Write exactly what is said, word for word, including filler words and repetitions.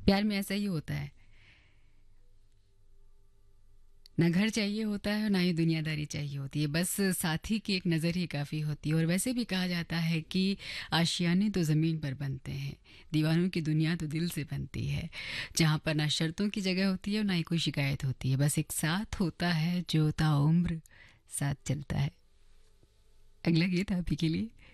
प्यार में ऐसा ही होता है, ना घर चाहिए होता है और ना ही दुनियादारी चाहिए होती है, बस साथी की एक नज़र ही काफ़ी होती है। और वैसे भी कहा जाता है कि आशियाने तो ज़मीन पर बनते हैं, दीवानों की दुनिया तो दिल से बनती है, जहाँ पर ना शर्तों की जगह होती है और ना ही कोई शिकायत होती है, बस एक साथ होता है जो ताउम्र साथ चलता है। अगला गीत आप ही के लिए।